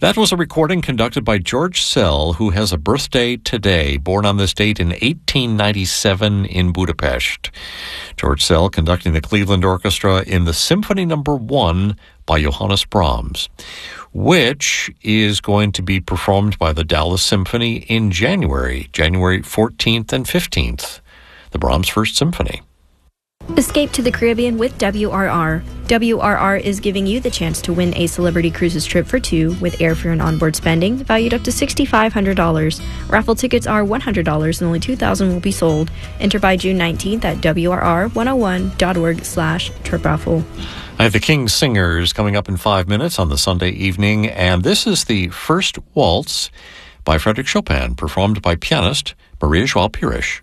That was a recording conducted by George Szell, who has a birthday today, born on this date in 1897 in Budapest. George Szell conducting the Cleveland Orchestra in the Symphony No. 1 by Johannes Brahms, which is going to be performed by the Dallas Symphony in January 14th and 15th, the Brahms First Symphony. Escape to the Caribbean with WRR. WRR is giving you the chance to win a Celebrity Cruises trip for two with airfare and onboard spending valued up to $6,500. Raffle tickets are $100 and only 2,000 will be sold. Enter by June 19th at WRR101.org/trip-raffle. I have the King's Singers coming up in 5 minutes on the Sunday evening, and this is the first waltz by Frédéric Chopin, performed by pianist Maria João Pires.